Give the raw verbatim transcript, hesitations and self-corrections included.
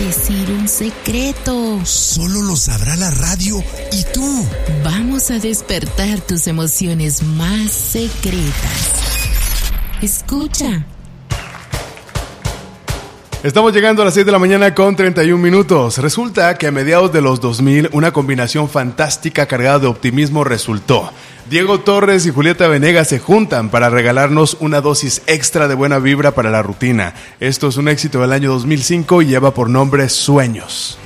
decir un secreto. Solo lo sabrá la radio y tú. Vamos a despertar tus emociones más secretas. Escucha. Estamos llegando a las seis de la mañana con treinta y un minutos. Resulta que a mediados de los dos mil una combinación fantástica cargada de optimismo resultó. Diego Torres y Julieta Venegas se juntan para regalarnos una dosis extra de buena vibra para la rutina. Esto es un éxito del año dos mil cinco y lleva por nombre Sueños.